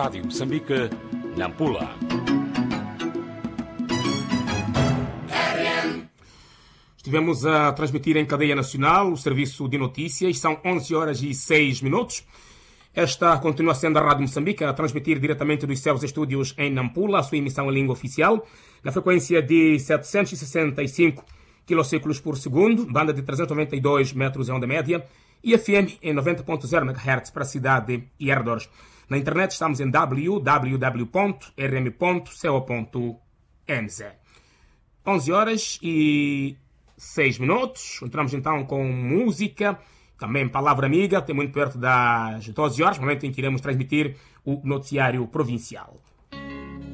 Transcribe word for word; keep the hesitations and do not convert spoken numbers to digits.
Rádio Moçambique, Nampula. Estivemos a transmitir em cadeia nacional o serviço de notícias. São onze horas e seis minutos. Esta continua sendo a Rádio Moçambique a transmitir diretamente dos seus estúdios em Nampula, a sua emissão em língua oficial, na frequência de setecentos e sessenta e cinco quilociclos por segundo, banda de trezentos e noventa e dois metros em onda média, e F M em noventa ponto zero megahertz para a cidade e arredores. Na internet estamos em w w w ponto r m ponto co ponto m z. onze horas e seis minutos. Entramos então com música, também palavra amiga, até muito perto das doze horas, momento em que iremos transmitir o noticiário provincial.